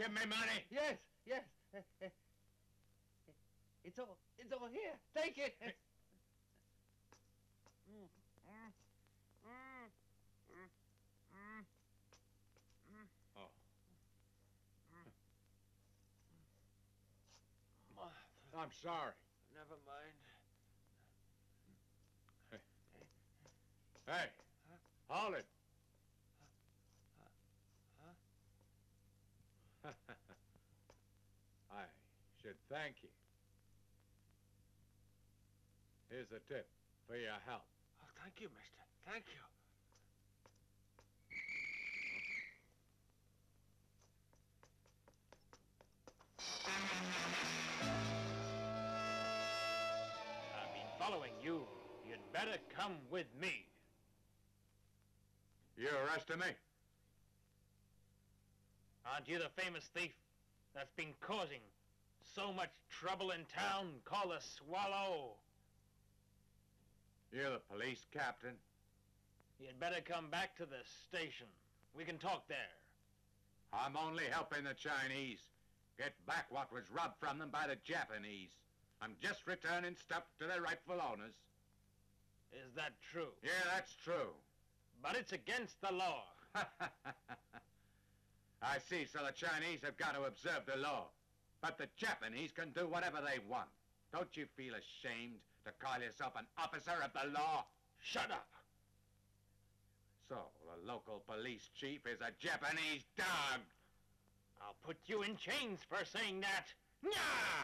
give me money? Yes, yes. It's all here. Take it. Oh. I'm sorry. Never mind. Hey, hold it. I should thank you. Here's a tip for your help. Oh, thank you, mister. Thank you. I've been following you. You'd better come with me. You arrested me? Aren't you the famous thief that's been causing so much trouble in town called the Swallow? You're the police captain? You'd better come back to the station. We can talk there. I'm only helping the Chinese get back what was robbed from them by the Japanese. I'm just returning stuff to their rightful owners. Is that true? Yeah, that's true. But it's against the law. I see, so the Chinese have got to observe the law. But the Japanese can do whatever they want. Don't you feel ashamed to call yourself an officer of the law? Shut up! So, the local police chief is a Japanese dog. I'll put you in chains for saying that. Nyah!